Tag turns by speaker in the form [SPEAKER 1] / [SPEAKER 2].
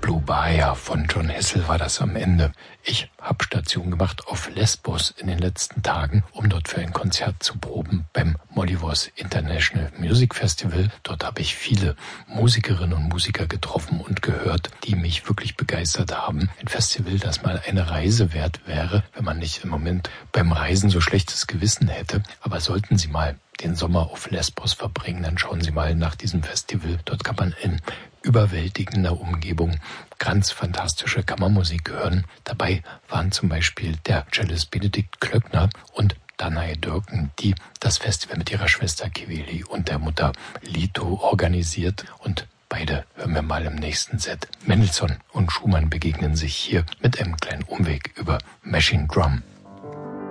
[SPEAKER 1] Blue Bahia von John Hassel war das am Ende. Ich habe Station gemacht auf Lesbos in den letzten Tagen, um dort für ein Konzert zu proben beim Molivos International Music Festival. Dort habe ich viele Musikerinnen und Musiker getroffen und gehört, die mich wirklich begeistert haben. Ein Festival, das mal eine Reise wert wäre, wenn man nicht im Moment beim Reisen so schlechtes Gewissen hätte. Aber sollten Sie mal den Sommer auf Lesbos verbringen, dann schauen Sie mal nach diesem Festival. Dort kann man in überwältigender Umgebung ganz fantastische Kammermusik hören. Dabei waren zum Beispiel der Cellist Benedikt Klöckner und Danae Dürken, die das Festival mit ihrer Schwester Kiveli und der Mutter Lito organisiert. Und beide hören wir mal im nächsten Set. Mendelssohn und Schumann begegnen sich hier mit einem kleinen Umweg über Machine Drum.